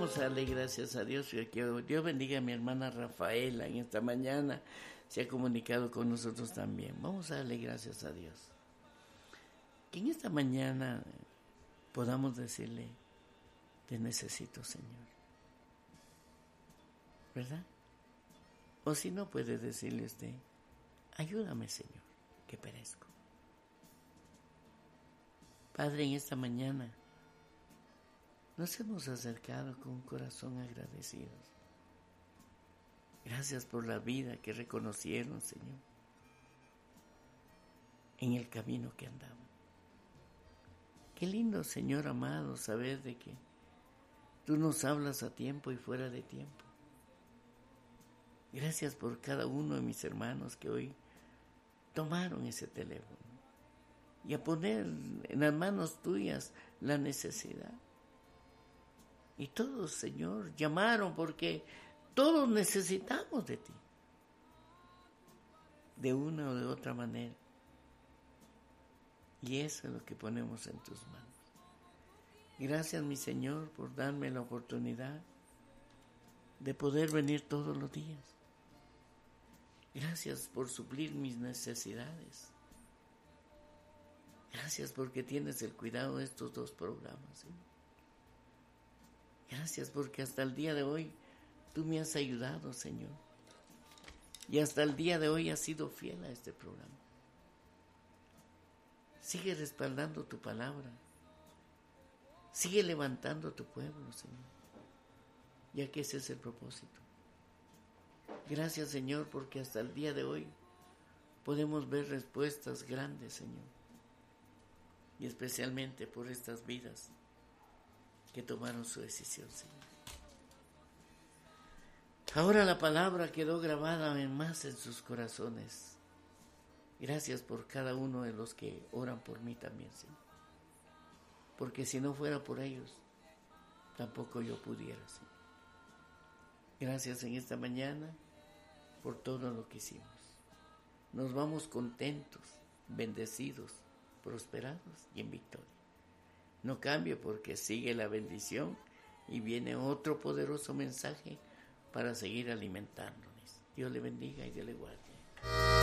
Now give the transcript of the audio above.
Vamos a darle gracias a Dios. Que Dios bendiga a mi hermana Rafaela en esta mañana. Se ha comunicado con nosotros también. Vamos a darle gracias a Dios. Que en esta mañana podamos decirle, te necesito, Señor. ¿Verdad? O si no, puede decirle usted, ayúdame, Señor, que perezco. Padre, en esta mañana nos hemos acercado con un corazón agradecido. Gracias por la vida que reconocieron, Señor, en el camino que andamos. Qué lindo, Señor amado, saber de que tú nos hablas a tiempo y fuera de tiempo. Gracias por cada uno de mis hermanos que hoy tomaron ese teléfono y a poner en las manos tuyas la necesidad. Y todos, Señor, llamaron porque todos necesitamos de ti, de una o de otra manera. Y eso es lo que ponemos en tus manos. Gracias, mi Señor, por darme la oportunidad de poder venir todos los días. Gracias por suplir mis necesidades. Gracias porque tienes el cuidado de estos dos programas, Señor. Gracias porque hasta el día de hoy tú me has ayudado, Señor. Y hasta el día de hoy has sido fiel a este programa. Sigue respaldando tu palabra. Sigue levantando tu pueblo, Señor. Ya que ese es el propósito. Gracias, Señor, porque hasta el día de hoy podemos ver respuestas grandes, Señor. Y especialmente por estas vidas que tomaron su decisión, Señor. Ahora la palabra quedó grabada más en sus corazones. Gracias por cada uno de los que oran por mí también, Señor. Porque si no fuera por ellos, tampoco yo pudiera, Señor. Gracias en esta mañana por todo lo que hicimos. Nos vamos contentos, bendecidos, prosperados y en victoria. No cambie porque sigue la bendición y viene otro poderoso mensaje para seguir alimentándonos. Dios le bendiga y Dios le guarde.